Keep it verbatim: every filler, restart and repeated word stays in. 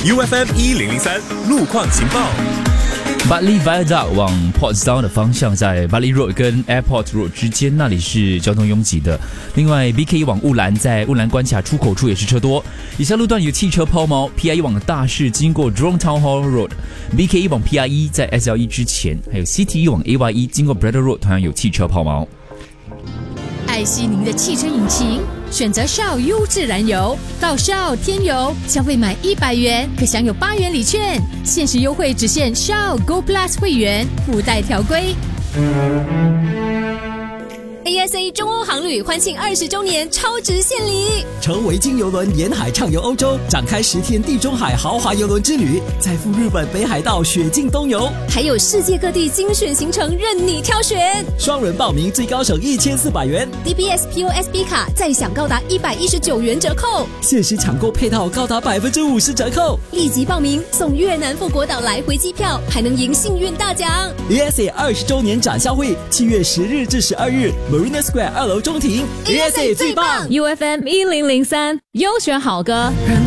U F M 一零零三路况情报。 Bartley Viaduct 往 Portsdown 的方向，在 Bartley Road 跟 Airport Road 之间，那里是交通拥挤的。另外 B K E 往雾兰，在雾兰关卡出口处也是车多。以下路段有汽车抛锚 ，P I E 往大市经过 Jurong Town Hall Road，B K E 往 P I E 在 S L E 之前，还有 C T E 往 A Y E 经过 Braddell Road 同样有汽车抛锚。 爱惜您的汽车引擎，选择 Shell 优质燃油。到 Shell 添油，消费满一百元可享有八元礼券，限时优惠只限 Shell Go Plus 会员，附带条规。A S A 中欧航旅欢庆二十周年超值献礼， 乘维京邮轮沿海畅游欧洲，展开十天地中海豪华邮轮之旅，再赴日本北海道雪境东游， 还有世界各地精选行程任你挑选。 双人报名最高省一千四百元 ，D B S P O S B 卡再享高达一百一十九元折扣， 限时抢购配套高达百分之五十折扣。 立即报名送越南富国岛来回机票，还能赢幸运大奖。 A S A 二十周年展销会，七月十日至十二日。Marina Square 二楼中庭 ，A S A 最棒 ，U F M 一零零三优选好歌。